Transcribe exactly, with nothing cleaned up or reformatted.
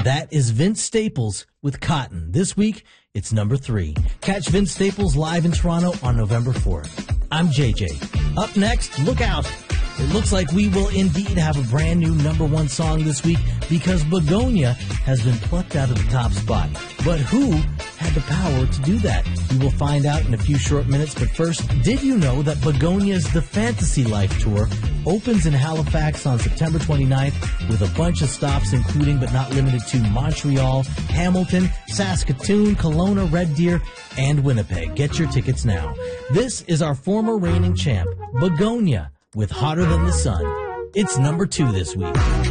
And that is Vince Staples with Cotton. This week, it's number three. Catch Vince Staples live in Toronto on November fourth. I'm J J. Up next, look out. It looks like we will indeed have a brand new number one song this week because Begonia has been plucked out of the top spot. But who had the power to do that? We will find out in a few short minutes. But first, did you know that Begonia's The Fantasy Life Tour opens in Halifax on September twenty-ninth with a bunch of stops including but not limited to Montreal, Hamilton, Saskatoon, Kelowna, Red Deer, and Winnipeg. Get your tickets now. This is our former reigning champ, Begonia, with Hotter Than the Sun. It's number two this week.